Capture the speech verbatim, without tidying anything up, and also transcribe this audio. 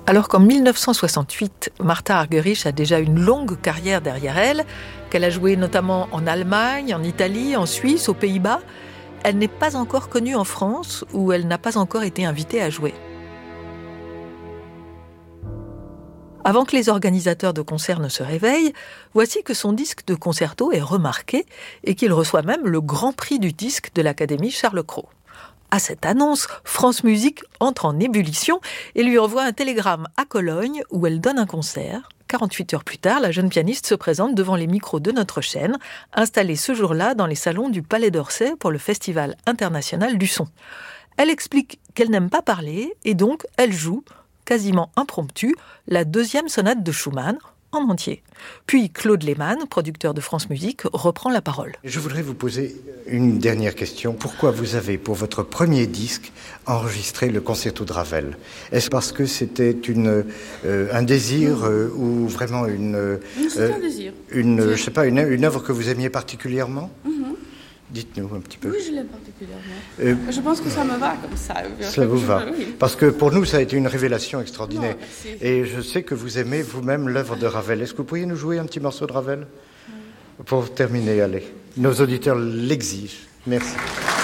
Alors qu'en mille neuf cent soixante-huit, Martha Argerich a déjà une longue carrière derrière elle, qu'elle a joué notamment en Allemagne, en Italie, en Suisse, aux Pays-Bas, elle n'est pas encore connue en France où elle n'a pas encore été invitée à jouer. Avant que les organisateurs de concerts ne se réveillent, voici que son disque de concerto est remarqué et qu'il reçoit même le grand prix du disque de l'Académie Charles Cros. À cette annonce, France Musique entre en ébullition et lui envoie un télégramme à Cologne où elle donne un concert. quarante-huit heures plus tard, la jeune pianiste se présente devant les micros de notre chaîne, installée ce jour-là dans les salons du Palais d'Orsay pour le Festival international du son. Elle explique qu'elle n'aime pas parler et donc elle joue, quasiment impromptue, la deuxième sonate de Schumann en entier. Puis Claude Lehmann, producteur de France Musique, reprend la parole. Je voudrais vous poser une dernière question. Pourquoi vous avez, pour votre premier disque, enregistré le concerto de Ravel? Est-ce parce que c'était une, euh, un désir euh, ou vraiment une... Euh, c'est un désir. Une, je sais pas, une, une œuvre que vous aimiez particulièrement? mm-hmm. Dites-nous un petit peu. Oui, je l'aime particulièrement. Euh, je pense que ça me va comme ça. Ça vous va. Oui. Parce que pour nous, ça a été une révélation extraordinaire. Non, et je sais que vous aimez vous-même l'œuvre de Ravel. Est-ce que vous pourriez nous jouer un petit morceau de Ravel? Oui. Pour terminer, allez. Nos auditeurs l'exigent. Merci.